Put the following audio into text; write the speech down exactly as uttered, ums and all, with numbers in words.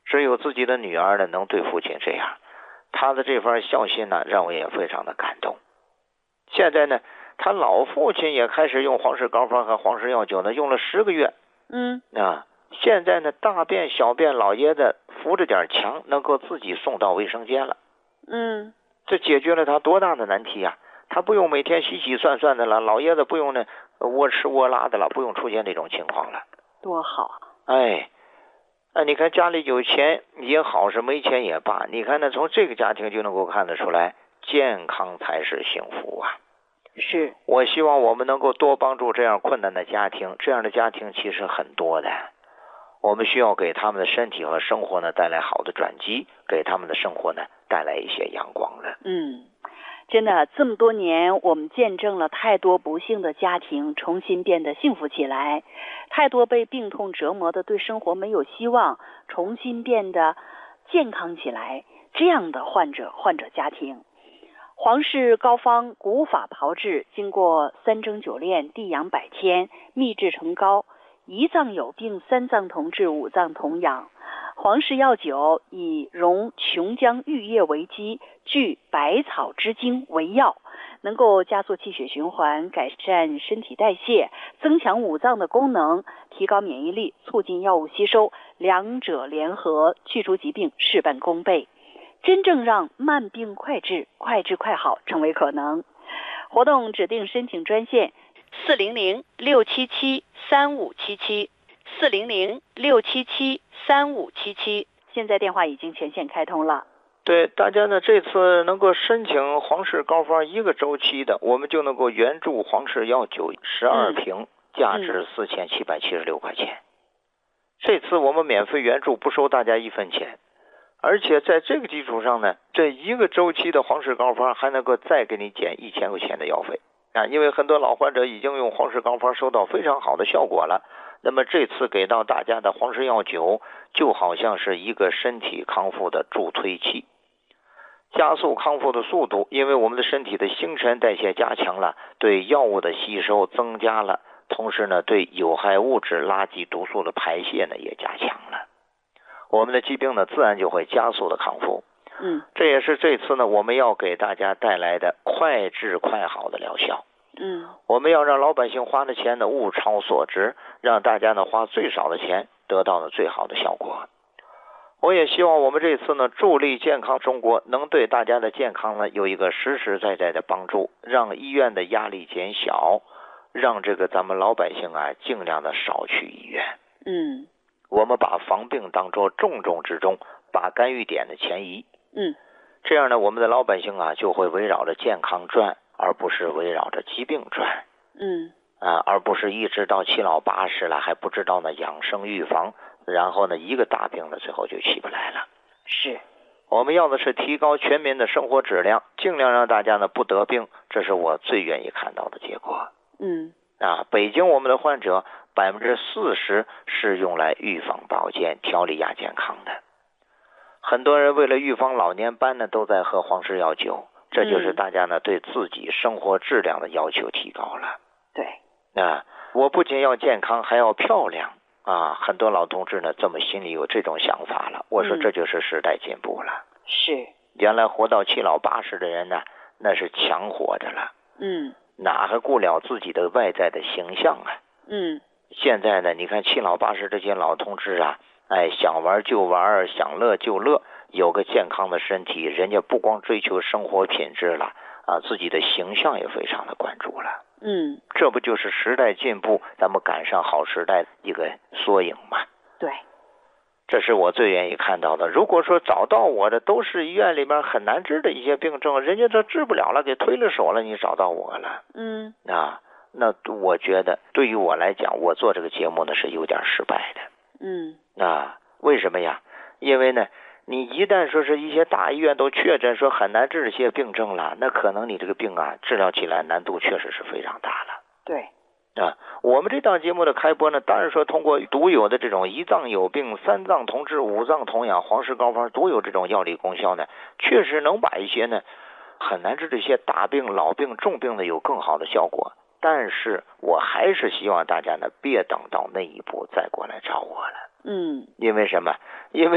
只有自己的女儿呢能对父亲这样，他的这份孝心呢让我也非常的感动。现在呢他老父亲也开始用黄氏膏方和黄氏药酒呢，用了十个月。 嗯啊，现在呢大便小便老爷子扶着点墙能够自己送到卫生间了。 嗯， 这解决了他多大的难题呀、啊！他不用每天洗洗涮涮的了，老爷子不用呢窝吃窝拉的了，不用出现这种情况了。 多好！ 哎，那你看家里有钱也好，是没钱也罢，你看呢，从这个家庭就能够看得出来，健康才是幸福啊。 是， 我希望我们能够多帮助这样困难的家庭，这样的家庭其实很多的。我们需要给他们的身体和生活呢带来好的转机，给他们的生活呢带来一些阳光了。 嗯，真的，这么多年我们见证了太多不幸的家庭重新变得幸福起来，太多被病痛折磨的对生活没有希望重新变得健康起来，这样的患者患者家庭。黄氏膏方古法炮制，经过三蒸九炼地养百天，秘制成膏，一脏有病三脏同治，五脏同养。黄氏药酒以溶琼浆玉液为基，聚百草之精为药，能够加速气血循环，改善身体代谢，增强五脏的功能，提高免疫力，促进药物吸收，两者联合，去除疾病，事半功倍，真正让慢病快治，快治快好成为可能。活动指定申请专线四零零六七七三五七七，四零零六七七三五七七，现在电话已经全线开通了。 对，大家呢这次能够申请黄氏膏方一个周期的，我们就能够援助黄氏药酒十二瓶，价值四千七百七十六块钱。这次我们免费援助，不收大家一分钱。而且在这个基础上呢，这一个周期的黄氏膏方还能够再给你减一千块钱的药费啊！因为很多老患者已经用黄氏膏方收到非常好的效果了，那么这次给到大家的黄氏药酒就好像是一个身体康复的助推器，加速康复的速度，因为我们的身体的新陈代谢加强了，对药物的吸收增加了，同时呢，对有害物质、垃圾、毒素的排泄呢也加强了。我们的疾病呢自然就会加速的康复。 嗯， 这也是这次呢我们要给大家带来的快治快好的疗效。 嗯， 我们要让老百姓花的钱呢物超所值，让大家呢花最少的钱得到了最好的效果。我也希望我们这次呢助力健康中国能对大家的健康呢有一个实实在在的帮助，让医院的压力减小，让这个咱们老百姓啊尽量的少去医院。 嗯， 我们把防病当作重中之重，把干预点的前移。 嗯， 这样呢，我们的老百姓啊就会围绕着健康转，而不是围绕着疾病转。 嗯， 啊，而不是一直到七老八十了还不知道呢养生预防，然后呢一个大病呢最后就起不来了。 是， 我们要的是提高全民的生活质量，尽量让大家呢不得病，这是我最愿意看到的结果。 嗯， 啊，北京我们的患者百分之四十是用来预防保健、调理亚健康的。很多人为了预防老年斑呢，都在喝黄氏药酒，这就是大家呢、嗯、对自己生活质量的要求提高了。 对， 啊，我不仅要健康，还要漂亮啊！很多老同志呢，这么心里有这种想法了。我说这就是时代进步了。 嗯、是， 原来活到七老八十的人呢，那是强活着了。 嗯， 哪还顾了自己的外在的形象啊？ 嗯， 现在呢，你看七老八十这些老同志啊，哎，想玩就玩，想乐就乐，有个健康的身体，人家不光追求生活品质了啊，自己的形象也非常的关注了。 嗯， 这不就是时代进步，咱们赶上好时代的一个缩影吗？ 对， 这是我最愿意看到的。如果说找到我的都是医院里面很难治的一些病症，人家都治不了了，给推了手了，你找到我了， 嗯， 啊，那我觉得对于我来讲，我做这个节目呢是有点失败的。 嗯， 啊，为什么呀？因为呢，你一旦说是一些大医院都确诊说很难治这些病症了，那可能你这个病啊治疗起来难度确实是非常大了。 对， 啊，我们这档节目的开播呢，当然说通过独有的这种一脏有病三脏同治五脏同养黄氏膏方独有这种药理功效呢，确实能把一些呢很难治这些大病老病重病呢有更好的效果。但是我还是希望大家呢别等到那一步再过来找我了。 嗯， 因为什么？因为